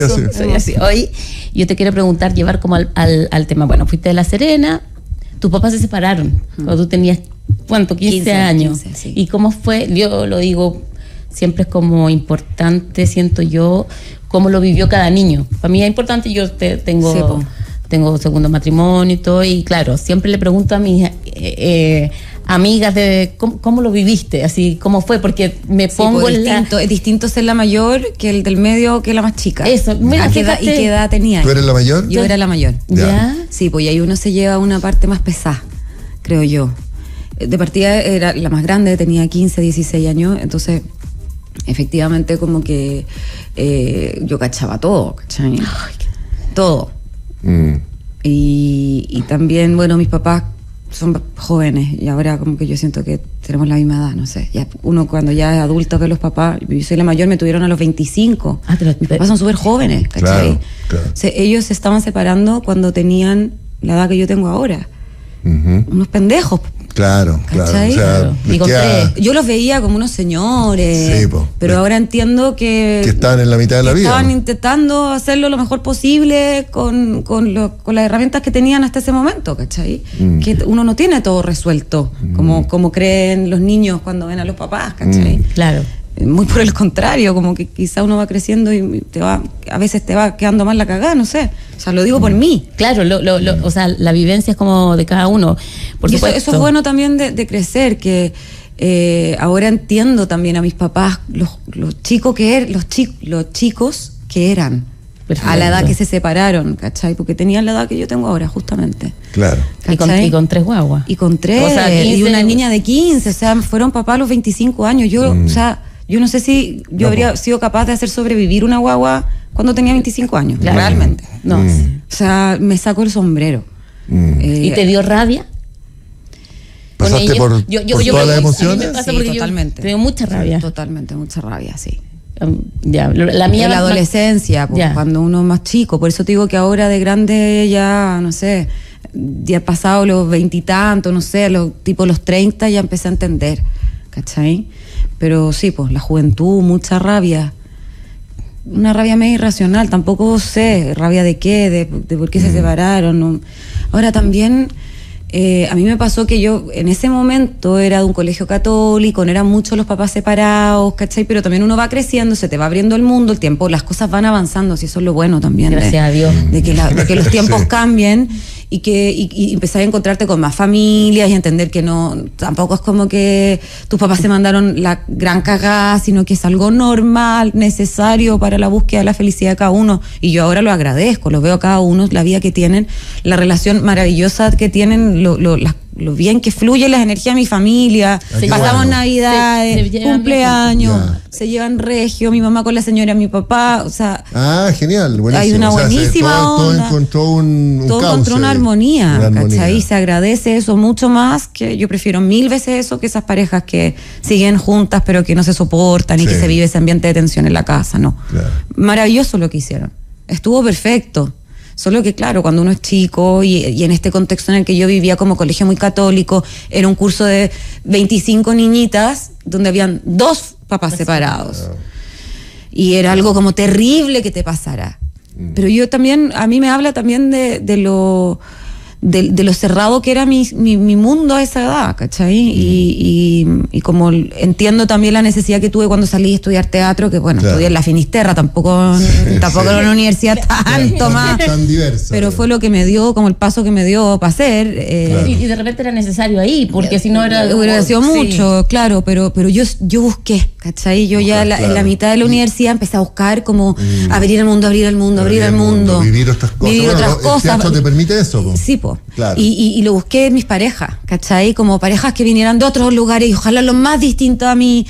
Soy así. Hoy yo te quiero preguntar, llevar como al tema. Bueno, fuiste de La Serena, tus papás se separaron cuando tú tenías, ¿cuánto? 15 años. 15, sí. ¿Y cómo fue? Yo lo digo, siempre es como importante, siento yo, cómo lo vivió cada niño. Para mí es importante, yo tengo segundo matrimonio y todo, y claro, siempre le pregunto a mis amigas de cómo lo viviste, así, cómo fue, porque me pongo en es distinto ser la mayor que el del medio que la más chica. Eso, mira, ¿y qué edad tenía? ¿Tú eres la mayor? Yo era la mayor. ¿Ya? Sí, pues y ahí uno se lleva una parte más pesada, creo yo. De partida era la más grande, tenía 15, 16 años, entonces efectivamente como que yo cachaba todo, ¿cachai? Todo. Y también, bueno, mis papás son jóvenes y ahora como que yo siento que tenemos la misma edad, no sé. Ya uno cuando ya es adulto ve los papás, yo soy la mayor, me tuvieron a los 25. Mis papás son súper jóvenes, ¿cachai? Claro. O sea, ellos se estaban separando cuando tenían la edad que yo tengo ahora. Unos pendejos. Claro, ¿cachai? Claro. O sea, yo los veía como unos señores, pero ahora entiendo que estaban en la mitad de la vida. Estaban intentando hacerlo lo mejor posible con las herramientas que tenían hasta ese momento, ¿cachai? Que uno no tiene todo resuelto, como creen los niños cuando ven a los papás, ¿cachai? Claro. Muy por el contrario, como que quizá uno va creciendo y a veces te va quedando mal la cagada, no sé. O sea, lo digo por mí. Claro, o sea, la vivencia es como de cada uno. Por supuesto. Eso es bueno también de crecer, que ahora entiendo también a mis papás, los chicos que eran. Perfecto. A la edad que se separaron, ¿cachai? Porque tenían la edad que yo tengo ahora, justamente. Claro. Y con 3 guaguas. Y con 3, o sea, 15, y una niña de 15, o sea, fueron papás a los 25 años. Yo, o sea, yo no sé si yo habría sido capaz de hacer sobrevivir una guagua cuando tenía 25 años, realmente. No. O sea, me saco el sombrero. ¿Y te dio rabia? ¿Pasaste por todas las emociones? Sí, totalmente. Te dio mucha rabia. Sí, totalmente, mucha rabia, sí. Ya, la mía. En la adolescencia, pues, cuando uno es más chico. Por eso te digo que ahora de grande ya, no sé, ya he pasado los 20 y tantos, no sé, los 30 ya empecé a entender, ¿cachai? Pero sí, pues la juventud, mucha rabia. Una rabia medio irracional, tampoco sé rabia de qué, de por qué se separaron. ¿No? Ahora también, a mí me pasó que yo en ese momento era de un colegio católico, no eran muchos los papás separados, ¿cachai? Pero también uno va creciendo, se te va abriendo el mundo, el tiempo, las cosas van avanzando, si eso es lo bueno también. Gracias a Dios. De que los tiempos cambien y empezar a encontrarte con más familias y entender que no, tampoco es como que tus papás se mandaron la gran cagada, sino que es algo normal, necesario para la búsqueda de la felicidad de cada uno. Y yo ahora lo agradezco, lo veo a cada uno, la vida que tienen, la relación maravillosa que tienen, lo bien que fluye las energías de mi familia. Pasamos Navidades, cumpleaños, se llevan regio, mi mamá con la señora, mi papá, o sea. Genial, buenísimo. Hay una buenísima onda. Todo encontró todo encontró una armonía, ¿cachai? Se agradece eso mucho más, que yo prefiero 1000 veces eso que esas parejas que siguen juntas pero que no se soportan y que se vive ese ambiente de tensión en la casa, ¿no? Claro. Maravilloso lo que hicieron. Estuvo perfecto. Solo que, claro, cuando uno es chico y en este contexto en el que yo vivía como colegio muy católico, era un curso de 25 niñitas donde habían 2 papás separados. Y era algo como terrible que te pasara. Pero yo también, a mí me habla también de lo cerrado que era mi mundo a esa edad, ¿cachai? Y como entiendo también la necesidad que tuve cuando salí a estudiar teatro, que bueno, estudié en la Finisterra, tampoco era una universidad tanto más, tan diversa, pero fue lo que me dio, como el paso que me dio para hacer. Y de repente era necesario ahí, porque si no era... Hubiera sido mucho, claro, pero yo busqué, ¿cachai? Yo ya en la mitad de la universidad empecé a buscar como abrir el mundo, vivir otras cosas. Vivir otras cosas. El teatro te permite eso, po. Sí, po. Claro. Y lo busqué en mis parejas, ¿cachai? Como parejas que vinieran de otros lugares y ojalá los más distintos a mí.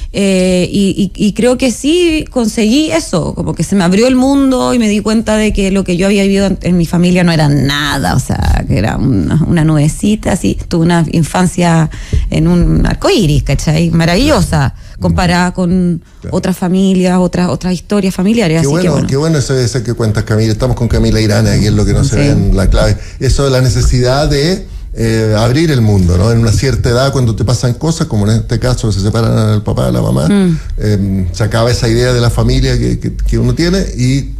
Y creo que sí conseguí eso, como que se me abrió el mundo y me di cuenta de que lo que yo había vivido en mi familia no era nada, o sea, que era una nubecita, así. Tuve una infancia en un arcoíris, ¿cachai? Maravillosa, comparada con otras familias, otras historias familiares. Qué bueno eso que cuentas, Camila. Estamos con Camila Irán, aquí es lo que no se ve en la clave. Eso de la necesidad de abrir el mundo, ¿no? En una cierta edad, cuando te pasan cosas, como en este caso se separan el papá de la mamá, se acaba esa idea de la familia que uno tiene y